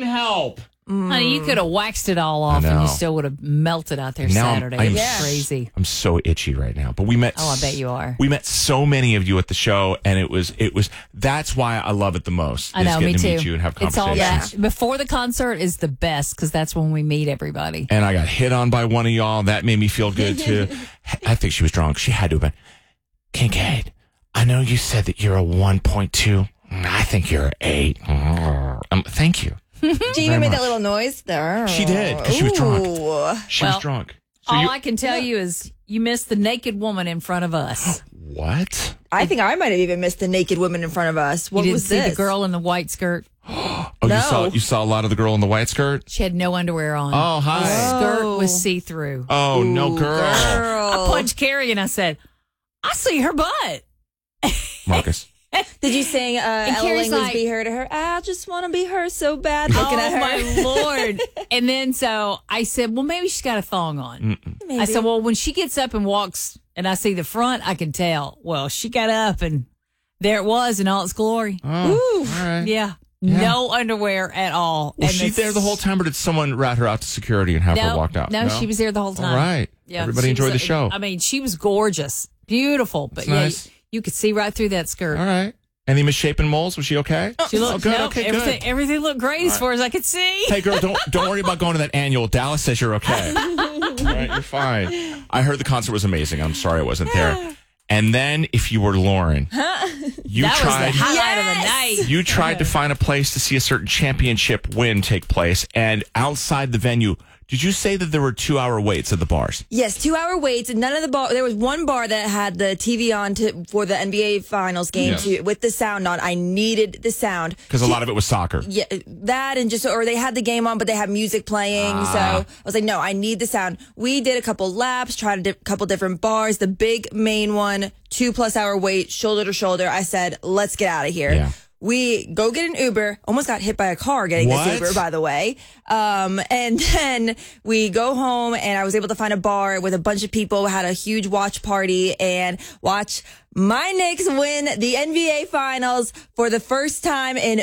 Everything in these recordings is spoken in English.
help. Honey, you could have waxed it all off and you still would have melted out there now Saturday. I'm Crazy. I'm so itchy right now. But we met. Oh, I bet you are. We met so many of you at the show, and it was. That's why I love it the most. I know, me getting to too. meet you and have It's all conversations. that. Before the concert is the best because that's when we meet everybody. And I got hit on by one of y'all. That made me feel good too. I think she was drunk. She had to have been. Kincaid, I know you said that you're a 1.2. I think you're an 8. Thank you. She even made that little noise. She did because she was drunk. She was drunk. So all I can tell you is you missed the naked woman in front of us. What? I think I might have even missed the naked woman in front of us. What you didn't was see this? the girl in the white skirt? Oh, No. you saw a lot of the girl in the white skirt? She had no underwear on. Oh, hi. The skirt was see-through. Oh, no, girl. I punched Carrie and I said, I see her butt. Marcus. Did you sing Ella Carrie's Langley's like- Be Her to Her? I just want to be her so bad looking at her. my Lord. And then so I said, well, maybe she's got a thong on. Maybe. I said, well, when she gets up and walks and I see the front, I can tell. Well, she got up and there it was in all its glory. Oh, all right. Yeah. No underwear at all. Was And she there the whole time, or did someone rat her out to security and have her walked out? No, she was there the whole time. All right. Yeah, Everybody she enjoyed was- the show. I mean, she was gorgeous, beautiful, but That's yeah, nice. you could see right through that skirt. All right. Any misshapen moles? Was she okay? She looked good. no, Okay, everything, good. everything looked great as far as I could see. Hey, girl, don't worry about going to that annual. Dallas says you're okay. All right, you're fine. I heard the concert was amazing. I'm sorry I wasn't there. And then, if you were Lauren, you That tried. was the highlight of the night. You tried to find a place to see a certain championship win take place, and outside the venue, did you say that there were 2-hour waits at the bars? Yes, 2-hour waits. None of the bar. There was one bar that had the TV on for the NBA Finals game Yes. with the sound on. I needed the sound Because a lot of it was soccer. Yeah, that and just or they had the game on, but they had music playing. So I was like, no, I need the sound. We did a couple laps, tried a couple different bars. The big main one, 2+ hour wait, shoulder to shoulder. I said, let's get out of here. Yeah. We go get an Uber. Almost got hit by a car getting What? this Uber, by the way. And then we go home, and I was able to find a bar with a bunch of people. Had a huge watch party and watch my Knicks win the NBA Finals for the first time in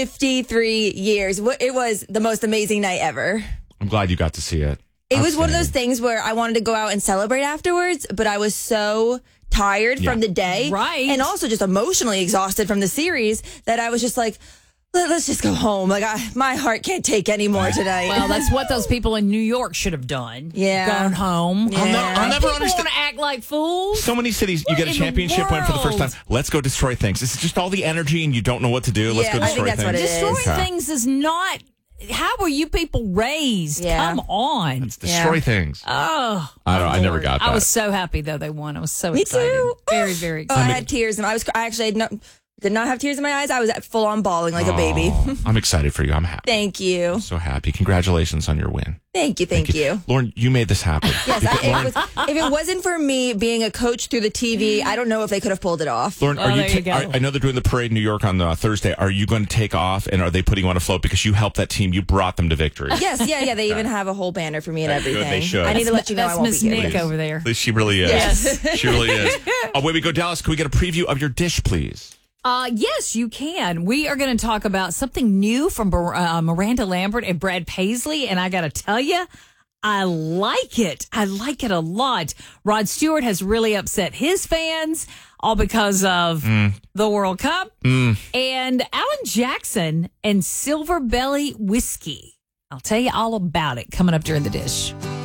53 years. It was the most amazing night ever. I'm glad you got to see it. It was one of those Outstanding. things where I wanted to go out and celebrate afterwards, but I was so tired from the day. Right. And also just emotionally exhausted from the series that I was just like, let's just go home. Like, my heart can't take any more tonight. Well, that's what those people in New York should have done. Yeah. Gone home. Yeah. I'll never People understand. want to act like fools. So many cities, you What get a in the championship win for the first time. world? Let's go destroy things. It's just all the energy and you don't know what to do. Let's Yeah, go I destroy think that's what things. it is. Destroying Okay. things is not. How were you people raised? Yeah. Come on. Let's destroy things. Oh, I never Lord. got that. I was so happy though they won. I was so Me excited. too. Very, very Oh, I excited. had tears, and I actually did not have tears in my eyes. I was full on bawling like a baby. Oh, I'm excited for you. I'm happy. Thank you. So happy. Congratulations on your win. Thank you. Lauren, you made this happen. Yes, if it wasn't for me being a coach through the TV, I don't know if they could have pulled it off. Lauren, are there you go. I know they're doing the parade in New York on Thursday. Are you going to take off, and are they putting you on a float because you helped that team? You brought them to victory. Yes, yeah. They even have a whole banner for me and Good, everything. they should. I need to let you know I That's won't Miss be here. Nick Please. over there. She really is. Yes. She really is. Away we go, Dallas. Can we get a preview of your dish, please? Yes, you can. We are going to talk about something new from Miranda Lambert and Brad Paisley, and I got to tell you, I like it. I like it a lot. Rod Stewart has really upset his fans, all because of the World Cup. And Alan Jackson and Silver Belly Whiskey. I'll tell you all about it coming up during the dish.